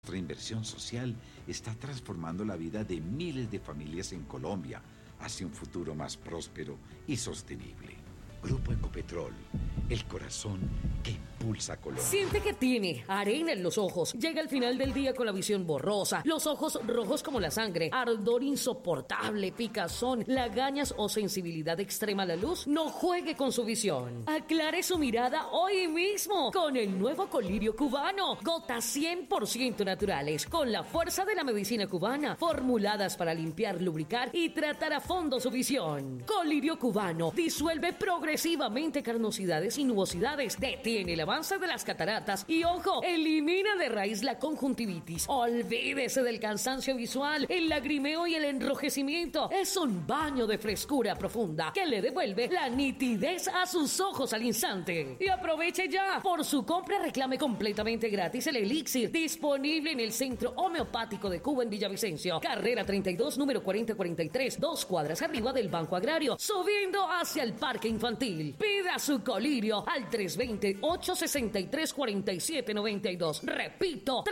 Nuestra inversión social está transformando la vida de miles de familias en Colombia hacia un futuro más próspero y sostenible. Grupo Ecopetrol, el corazón que impulsa a Colombia. Siente que tiene arena en los ojos. Llega al final del día con la visión borrosa, los ojos rojos como la sangre, ardor insoportable, picazón, lagañas o sensibilidad extrema a la luz. No juegue con su visión. Aclare su mirada hoy mismo con el nuevo colirio cubano. Gotas 100% naturales, con la fuerza de la medicina cubana, formuladas para limpiar, lubricar y tratar a fondo su visión. Colirio cubano disuelve progresivamente carnosidades y nubosidades, detiene el avance de las cataratas y, ojo, elimina de raíz la conjuntivitis. Olvídese del cansancio visual, el lagrimeo y el enrojecimiento. Es un baño de frescura profunda que le devuelve la nitidez a sus ojos al instante. Y aproveche ya. Por su compra reclame completamente gratis el elixir, disponible en el Centro Homeopático de Cuba en Villavicencio, carrera 32, número 4043, 2 cuadras arriba del Banco Agrario, subiendo hacia el Parque Infantil. Pida su colirio al 320-863-4792. Repito,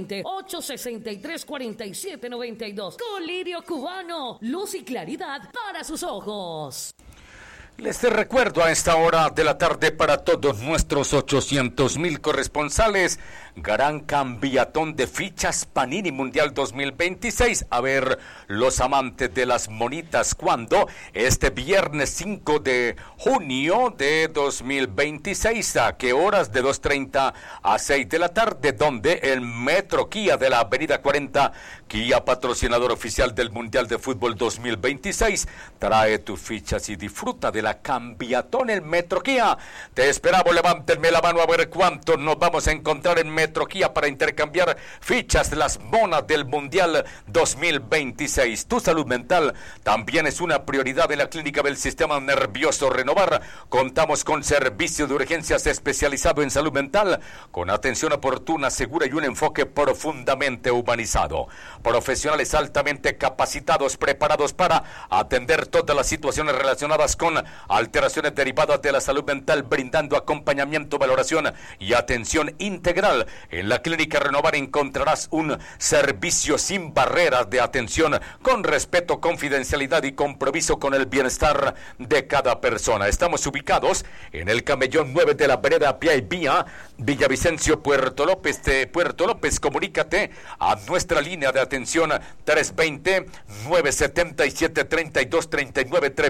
320-863-4792. Colirio cubano, luz y claridad para sus ojos. Les recuerdo a esta hora de la tarde para todos nuestros 800,000 corresponsales, gran cambiatón de fichas Panini Mundial 2026. A ver, los amantes de las monitas, ¿cuándo? Este viernes 5 de junio de 2026. ¿A qué horas? De 2:30 a 6 de la tarde, donde el Metro Kia de la Avenida 40, Kia, patrocinador oficial del Mundial de Fútbol 2026, trae tus fichas y disfruta de la cambiatón el Metro Kia. Te esperamos, levántenme la mano a ver cuánto nos vamos a encontrar en Metro Kia para intercambiar fichas de las monas del Mundial 2026. Tu salud mental también es una prioridad en la Clínica del Sistema Nervioso Renovar. Contamos con servicio de urgencias especializado en salud mental, con atención oportuna, segura y un enfoque profundamente humanizado. Profesionales altamente capacitados, preparados para atender todas las situaciones relacionadas con alteraciones derivadas de la salud mental, brindando acompañamiento, valoración y atención integral. En la Clínica Renovar encontrarás un servicio sin barreras de atención, con respeto, confidencialidad y compromiso con el bienestar de cada persona. Estamos ubicados en el Camellón 9 de la vereda Pia y Vía, Villavicencio, Puerto López. Comunícate a nuestra línea de atención 320-977-3239,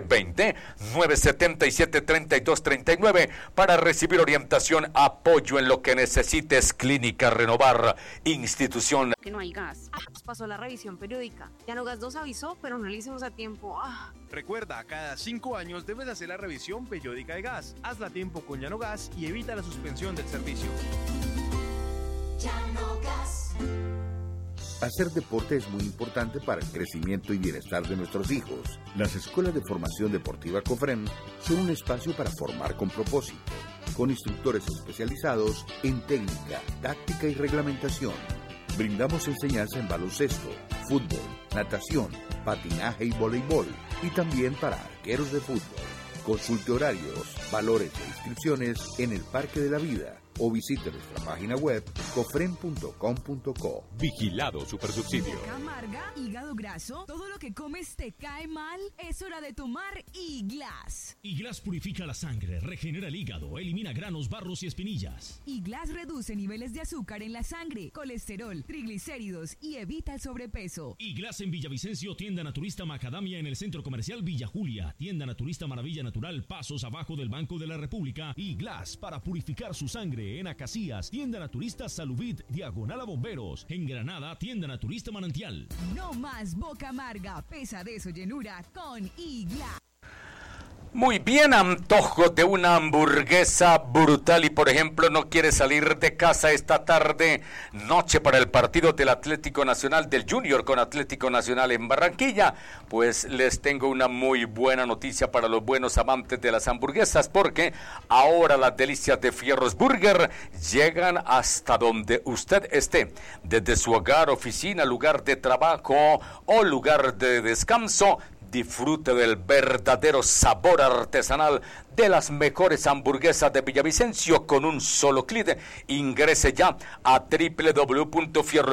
320-977-3239 para recibir orientación, apoyo en lo que necesites. Clínica Renovar, institución. Que no hay gas. Pasó la revisión periódica. Llanogas 2 avisó, pero no le hicimos a tiempo. Recuerda, cada 5 años debes hacer la revisión periódica de gas. Hazla a tiempo con Llanogas y evita la suspensión del servicio. Llanogas. Hacer deporte es muy importante para el crecimiento y bienestar de nuestros hijos. Las escuelas de formación deportiva COFREM son un espacio para formar con propósito, con instructores especializados en técnica, táctica y reglamentación. Brindamos enseñanza en baloncesto, fútbol, natación, patinaje y voleibol, y también para arqueros de fútbol. Consulte horarios, valores e inscripciones en el Parque de la Vida o visite nuestra página web cofrem.com.co. Vigilado Supersubsidio. Boca amarga, hígado graso, todo lo que comes te cae mal. Es hora de tomar Iglas. Iglas purifica la sangre, regenera el hígado, elimina granos, barros y espinillas. Iglas reduce niveles de azúcar en la sangre, colesterol, triglicéridos y evita el sobrepeso. Iglas en Villavicencio, tienda naturista Macadamia en el Centro Comercial Villa Julia, tienda naturista Maravilla Natural, pasos abajo del Banco de la República. Iglas para purificar su sangre en Acacías, tienda naturista Salubit, diagonal a Bomberos. En Granada, tienda naturista Manantial. No más boca amarga, pesadez o llenura con Iglas. Muy bien, antojo de una hamburguesa brutal y, por ejemplo, no quiere salir de casa esta tarde, noche para el partido del Atlético Nacional, del Junior con Atlético Nacional en Barranquilla, pues les tengo una muy buena noticia para los buenos amantes de las hamburguesas, porque ahora las delicias de Fierros Burger llegan hasta donde usted esté, desde su hogar, oficina, lugar de trabajo o lugar de descanso. Disfrute del verdadero sabor artesanal de las mejores hamburguesas de Villavicencio con un solo clic. Ingrese ya a www.fierros